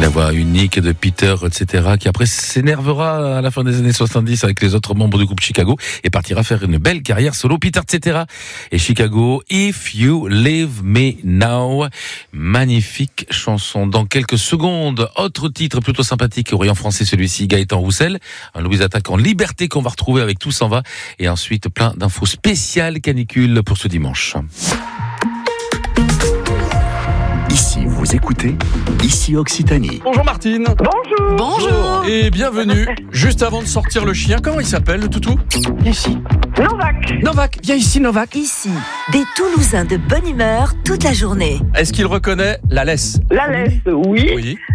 La voix unique de Peter, etc., qui après s'énervera à la fin des années 70 avec les autres membres du groupe Chicago et partira faire une belle carrière solo. Peter, etc. et Chicago, If You Leave Me Now. Magnifique chanson. Dans quelques secondes, autre titre plutôt sympathique, en français celui-ci, Gaëtan Roussel, un Louise Attaque en liberté qu'on va retrouver avec Tout s'en va. Et ensuite, plein d'infos spéciales canicule pour ce dimanche. Ici, vous écoutez, ici Occitanie. Bonjour Martine. Bonjour. Et bienvenue. Juste avant de sortir le chien, comment il s'appelle le toutou? Ici. Novak, viens ici Novak. Ici, des Toulousains de bonne humeur toute la journée. Est-ce qu'il reconnaît la laisse? La laisse, oui. Oui.